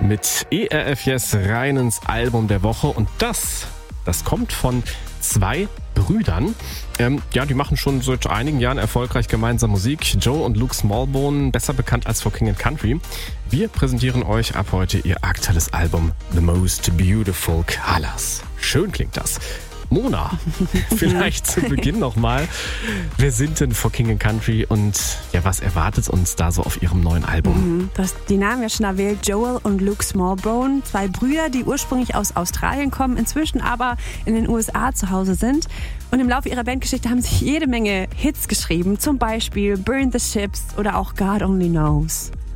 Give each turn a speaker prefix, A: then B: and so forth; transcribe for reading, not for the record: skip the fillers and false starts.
A: mit ERF Yes rein ins Album der Woche. Und das kommt von 2 Brüdern. Die machen schon seit einigen Jahren erfolgreich gemeinsam Musik. Joe und Luke Smallbone, besser bekannt als For King & Country. Wir präsentieren euch ab heute ihr aktuelles Album The Most Beautiful Colors. Schön klingt das. Mona, vielleicht zu Beginn nochmal. Wer sind denn For King & Country und was erwartet uns da so auf ihrem neuen Album?
B: Die Namen ja schon erwähnt, Joel und Luke Smallbone, 2 Brüder, die ursprünglich aus Australien kommen, inzwischen aber in den USA zu Hause sind. Und im Laufe ihrer Bandgeschichte haben sich jede Menge Hits geschrieben, zum Beispiel Burn the Ships oder auch God Only Knows.